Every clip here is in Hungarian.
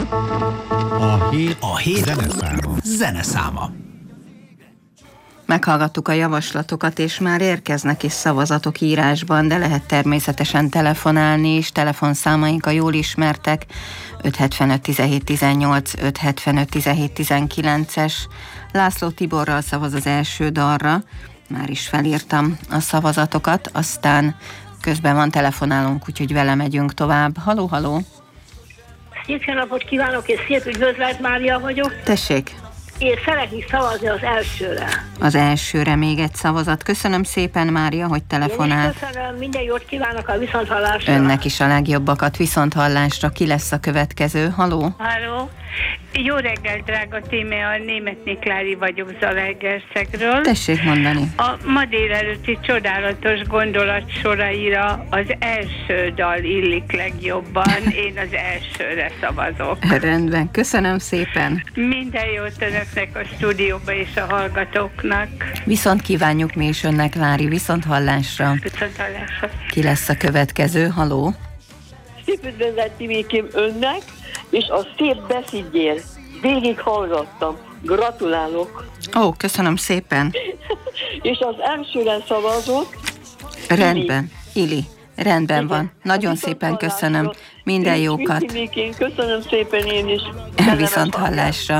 A hét zeneszáma. Meghallgattuk a javaslatokat, és már érkeznek is szavazatok írásban, de lehet természetesen telefonálni is. Telefonszámaink a jól ismertek: 575 17 18, 575 17 19-es. László Tiborral szavaz az első dalra. Már is felírtam a szavazatokat, aztán közben van telefonálunk, úgyhogy vele megyünk tovább. Haló, haló! Szép jó napot kívánok, és szép üdvözlet, Mária vagyok. Tessék! Én szeretnék szavazni az elsőre. Az elsőre még egy szavazat. Köszönöm szépen, Mária, hogy telefonált. Én is köszönöm, minden jót kívánok a viszonthallásra. Önnek is a legjobbakat, viszonthallásra. Ki lesz a következő? Haló? Halló. Jó reggel, drága Tímea, Németh Klári vagyok Zalaegerszegről. Tessék mondani. A ma délelőtti csodálatos gondolatsoraira az első dal illik legjobban. Én az elsőre szavazok. Rendben, köszönöm szépen. Minden jót önöknek a stúdióba és a hallgatóknak. Viszont kívánjuk mi is önnek, Klári, viszonthallásra. Viszonthallásra. Ki lesz a következő? Haló? Szép üdvözlet, Timékém, önnek, és a szép beszédjér. Végig hallgattam. Gratulálok. Ó, köszönöm szépen. És az elsőre szavazok. Rendben, Ili. Rendben Igen. van. Nagyon szépen köszönöm. Minden jókat. Timékém, köszönöm szépen én is. Viszonthallásra.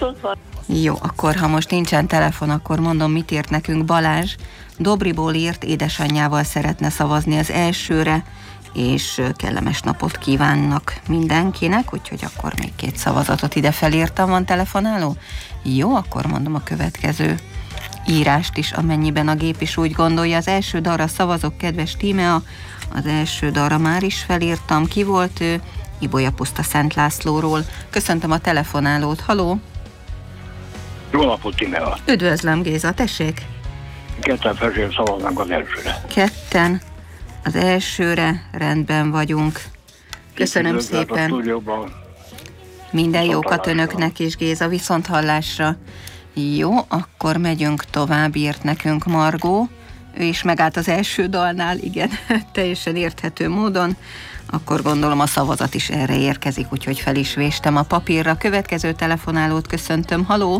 Jó, akkor ha most nincsen telefon, akkor mondom, mit írt nekünk Balázs. Dobriból írt, édesanyjával szeretne szavazni az elsőre, és kellemes napot kívánnak mindenkinek, úgyhogy akkor még 2 szavazatot ide felírtam. Van telefonáló? Jó, akkor mondom a következő írást is, amennyiben a gép is úgy gondolja. Az első dalra szavazok, kedves Tímea, az első dalra már is felírtam. Ki volt ő? Ibolya Puszta Szent Lászlóról. Köszöntöm a telefonálót. Haló? Jó napot, Tímea! Üdvözlöm, Géza, tessék! 2 felsőre szavaznánk az elsőre. 2 az elsőre, rendben vagyunk. Köszönöm szépen. Minden jókat önöknek is, Géza, viszonthallásra. Jó, akkor megyünk tovább, írt nekünk Margó. Ő is megállt az első dalnál, igen, teljesen érthető módon. Akkor gondolom a szavazat is erre érkezik, úgyhogy fel is véstem a papírra. Következő telefonálót köszöntöm. Haló?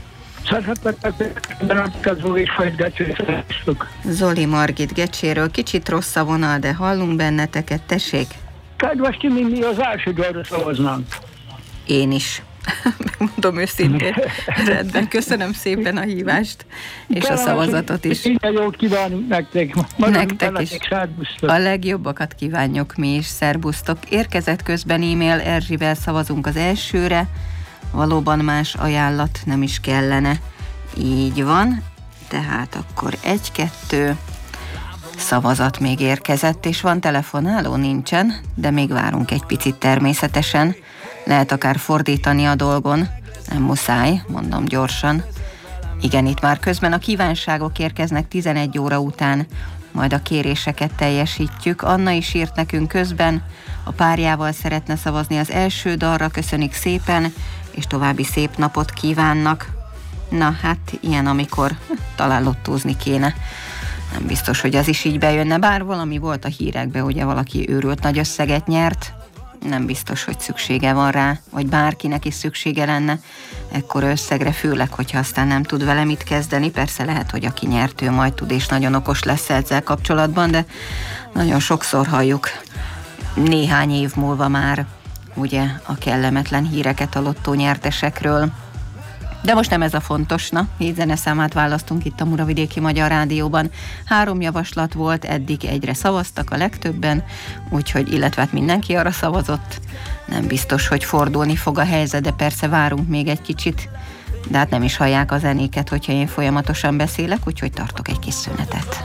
Zoli Margit Gecséről. Kicsit rossz a vonal, de hallunk benneteket. Tessék? Kedves Timi, mi az első dalra szavaznánk. Én is. Megmondom őszintén. Rendben, köszönöm szépen a hívást, és a szavazatot is. Minden jót kívánunk nektek. Nektek is. A legjobbakat kívánjuk mi is. Szerbusztok. Érkezett közben e-mail, Erzsivel szavazunk az elsőre. Valóban más ajánlat nem is kellene. Így van. Tehát akkor 1-2 szavazat még érkezett, és van telefonáló? Nincsen, de még várunk egy picit természetesen. Lehet akár fordítani a dolgon, nem muszáj, mondom gyorsan. Igen, itt már közben a kívánságok érkeznek 11 óra után, majd a kéréseket teljesítjük. Anna is írt nekünk közben, a párjával szeretne szavazni az első dalra, köszönik szépen, és további szép napot kívánnak. Na hát, ilyen, amikor talán lottózni kéne. Nem biztos, hogy az is így bejönne, bár valami volt a hírekben, ugye valaki őrült nagy összeget nyert. Nem biztos, hogy szüksége van rá, vagy bárkinek is szüksége lenne ekkora összegre, főleg, hogyha aztán nem tud vele mit kezdeni. Persze lehet, hogy aki nyert, ő majd tud, és nagyon okos lesz ezzel kapcsolatban, de nagyon sokszor halljuk néhány év múlva már ugye a kellemetlen híreket a lottó nyertesekről. De most nem ez a fontos, na, 7 zeneszámát választunk itt a Muravidéki Magyar Rádióban. 3 javaslat volt, eddig egyre szavaztak a legtöbben, úgyhogy, illetve hát mindenki arra szavazott. Nem biztos, hogy fordulni fog a helyzet, de persze várunk még egy kicsit. De hát nem is hallják a zenéket, hogyha én folyamatosan beszélek, úgyhogy tartok egy kis szünetet.